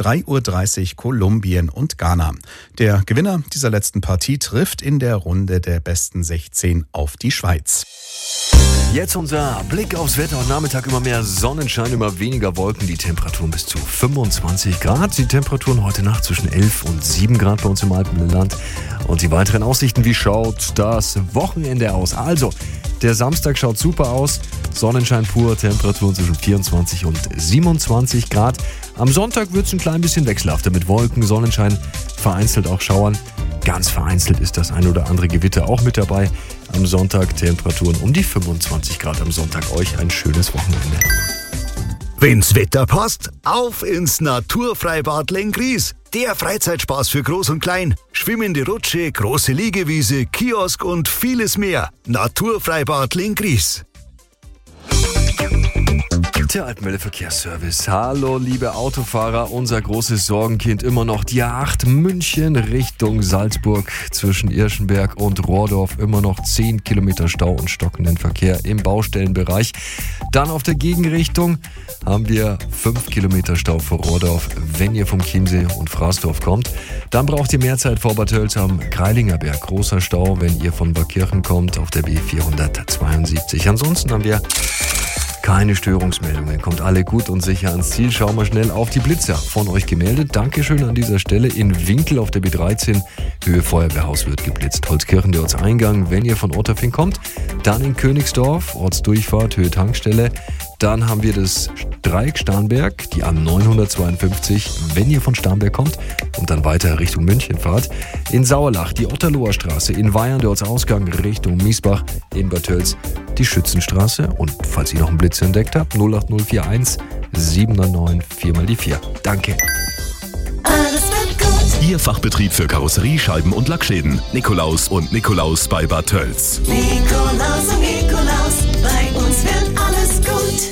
3:30 Uhr Kolumbien und Ghana. Der Gewinner dieser letzten Partie trifft in der Runde der besten 16 auf die Schweiz. Jetzt unser Blick aufs Wetter. Heute Nachmittag immer mehr Sonnenschein, immer weniger Wolken. Die Temperaturen bis zu 25 Grad. Die Temperaturen heute Nacht zwischen 11 und 7 Grad bei uns im Alpenland. Und die weiteren Aussichten, wie schaut das Wochenende aus? Also, der Samstag schaut super aus. Sonnenschein pur, Temperaturen zwischen 24 und 27 Grad. Am Sonntag wird es ein klein bisschen wechselhafter mit Wolken, Sonnenschein, vereinzelt auch Schauern. Ganz vereinzelt ist das ein oder andere Gewitter auch mit dabei. Am Sonntag Temperaturen um die 25 Grad. Am Sonntag euch ein schönes Wochenende. Wenn's Wetter passt, auf ins Naturfreibad Lenggries. Der Freizeitspaß für Groß und Klein. Schwimmende Rutsche, große Liegewiese, Kiosk und vieles mehr. Naturfreibad Lenggries. Der Alpenwelle Verkehrsservice. Hallo liebe Autofahrer, unser großes Sorgenkind immer noch die A8 München Richtung Salzburg zwischen Irschenberg und Rohrdorf. Immer noch 10 Kilometer Stau und stockenden Verkehr im Baustellenbereich. Dann auf der Gegenrichtung haben wir 5 Kilometer Stau vor Rohrdorf, wenn ihr vom Chiemsee und Fraßdorf kommt. Dann braucht ihr mehr Zeit vor Bad Tölz am Kreilingerberg. Großer Stau, wenn ihr von Barkirchen kommt auf der B472. Ansonsten haben wir keine Störungsmeldungen, kommt alle gut und sicher ans Ziel. Schauen wir schnell auf die Blitzer von euch gemeldet. Dankeschön an dieser Stelle. In Winkel auf der B13, Höhe Feuerwehrhaus wird geblitzt. Holzkirchen, der Ortseingang, wenn ihr von Otterfing kommt. Dann in Königsdorf, Ortsdurchfahrt, Höhe Tankstelle. Dann haben wir das Dreieck Starnberg, die A952, wenn ihr von Starnberg kommt und dann weiter Richtung München fahrt. In Sauerlach die Otterloher Straße, in Weyern der Ortsausgang Richtung Miesbach, in Bad Tölz die Schützenstraße. Und falls ihr noch einen Blitz entdeckt habt, 08041 799 4x4. Danke. Alles wird gut. Ihr Fachbetrieb für Karosserie, Scheiben und Lackschäden. Nikolaus und Nikolaus bei Bad Tölz. Nikolaus und Nikolaus, bei uns wird alles gut.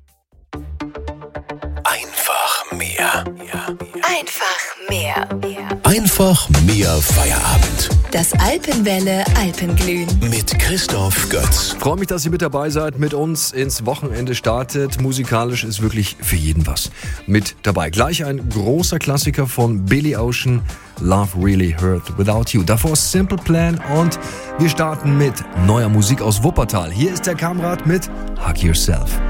Einfach mehr. Einfach mehr. Einfach mehr Feierabend. Das Alpenwelle Alpenglühen. Mit Christoph Götz. Freue mich, dass ihr mit dabei seid, mit uns ins Wochenende startet. Musikalisch ist wirklich für jeden was mit dabei. Gleich ein großer Klassiker von Billy Ocean, Love Really Hurt Without You. Davor Simple Plan und wir starten mit neuer Musik aus Wuppertal. Hier ist der Kamerad mit Hug Yourself.